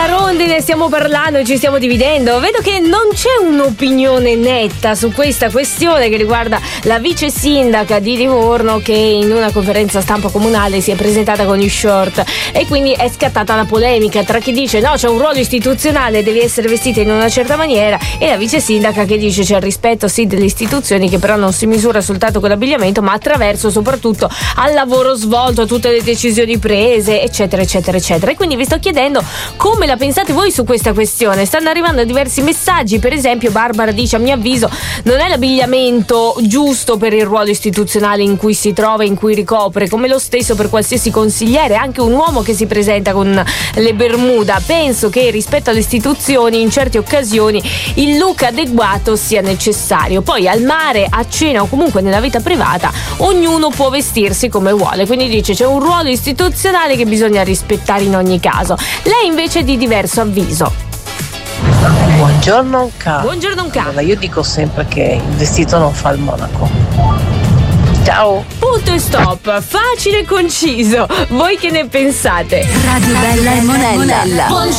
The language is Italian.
rondine stiamo parlando e ci stiamo dividendo. Vedo che non c'è un'opinione netta su questa questione che riguarda la vice sindaca di Livorno, che in una conferenza stampa comunale si è presentata con gli short e quindi è scattata la polemica tra chi dice no, c'è un ruolo istituzionale, devi essere vestita in una certa maniera, e la vice sindaca che dice c'è il rispetto sì delle istituzioni, che però non si misura soltanto con l'abbigliamento ma attraverso soprattutto al lavoro svolto, a tutte le decisioni prese, eccetera eccetera eccetera. E quindi vi sto chiedendo come la pensate voi su questa questione. Stanno arrivando diversi messaggi. Per esempio Barbara dice: a mio avviso non è l'abbigliamento giusto per il ruolo istituzionale in cui si trova, in cui ricopre, come lo stesso per qualsiasi consigliere, anche un uomo che si presenta con le bermuda. Penso che rispetto alle istituzioni in certe occasioni il look adeguato sia necessario. Poi al mare, a cena o comunque nella vita privata ognuno può vestirsi come vuole, quindi dice c'è un ruolo istituzionale che bisogna rispettare in ogni caso. Lei invece è di diverso avviso. Buongiorno K. Buongiorno K. Allora, io dico sempre che il vestito non fa il monaco. Ciao. Punto e stop, facile e conciso. Voi che ne pensate? Radio Bella e Monella.